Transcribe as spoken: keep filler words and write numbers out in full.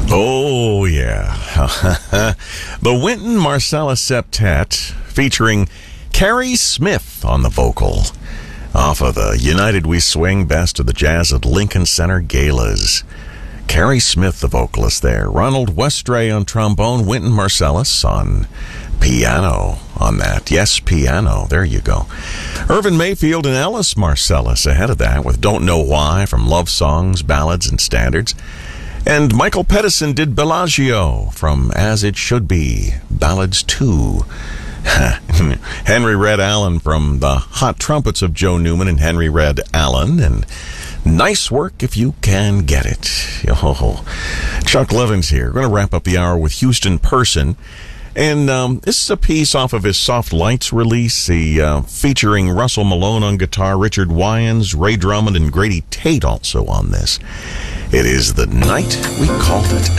Oh, yeah. The Wynton Marsalis Septet featuring Carrie Smith on the vocal off of the United We Swing Best of the Jazz at Lincoln Center Galas. Carrie Smith, the vocalist there. Ronald Westray on trombone. Wynton Marsalis on piano on that. Yes, piano. There you go. Irvin Mayfield and Ellis Marsalis ahead of that with Don't Know Why from Love Songs, Ballads, and Standards. And Michael Pedersen did Bellagio from As It Should Be, Ballads two. Henry Red Allen from the Hot Trumpets of Joe Newman and Henry Red Allen. And Nice Work If You Can Get It. Oh, Chuck Levins here. We're going to wrap up the hour with Houston Person. And um, this is a piece off of his Soft Lights release, the, uh, featuring Russell Malone on guitar, Richard Wyans, Ray Drummond, and Grady Tate also on this. It is The Night We Called It